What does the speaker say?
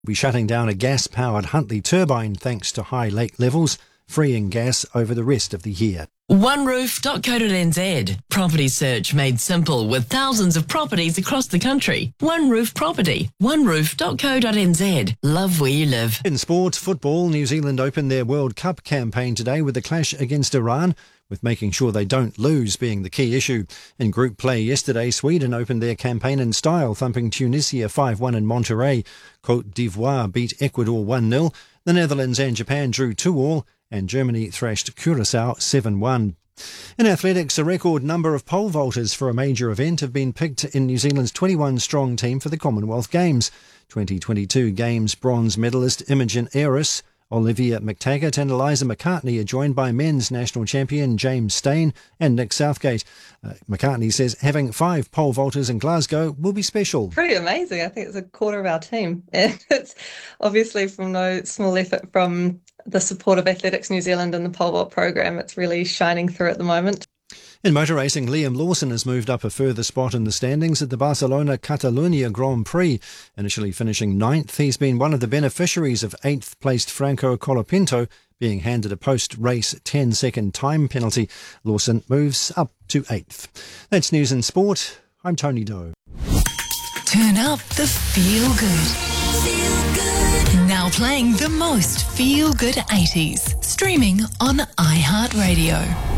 Be shutting down a gas-powered Huntly turbine thanks to high lake levels, freeing gas over the rest of the year. OneRoof.co.nz. Property search made simple with thousands of properties across the country. One Roof Property. OneRoof.co.nz. Love where you live. In sport, football, New Zealand opened their World Cup campaign today with the clash against Iran, with making sure they don't lose being the key issue. In group play yesterday, Sweden opened their campaign in style, thumping Tunisia 5-1 in Monterrey. Côte d'Ivoire beat Ecuador 1-0. The Netherlands and Japan drew 2-2, and Germany thrashed Curaçao 7-1. In athletics, a record number of pole vaulters for a major event have been picked in New Zealand's 21-strong team for the Commonwealth Games. 2022 Games bronze medalist Imogen Ayres, Olivia McTaggart and Eliza McCartney are joined by men's national champion James Stain and Nick Southgate. McCartney says having 5 pole vaulters in Glasgow will be special. Pretty amazing. I think it's a quarter of our team. And it's obviously from no small effort from the support of Athletics New Zealand and the pole vault program. It's really shining through at the moment. In motor racing, Liam Lawson has moved up a further spot in the standings at the Barcelona Catalunya Grand Prix. Initially finishing 9th, he's been one of the beneficiaries of 8th placed Franco Colapinto being handed a post-race 10-second time penalty. Lawson moves up to 8th. That's news and sport. I'm Tony Doe. Turn up the feel good. Now playing the most feel good 80s. Streaming on iHeartRadio.